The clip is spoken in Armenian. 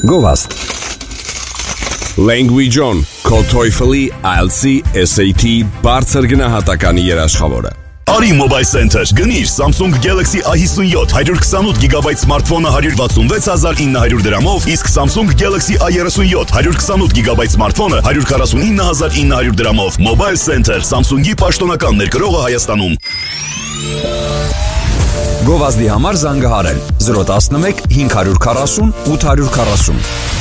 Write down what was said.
Գովաստ Language On, քո TOEFL-ի, IELTS-ի, SAT-ի բարձր գնահատականի երաշխավորը։ Արի Mobile Center, գնիր Samsung Galaxy A57 128 GB սմարթֆոնը 166,900 դրամով, իսկ Samsung Galaxy A37 128 GB սմարթֆոնը 149,900 դրամով։ Mobile Center, Samsung-ի պաշտոնական ներկրողը Հայաստանում։ Գովազդի համար զանգահարել 011 540 840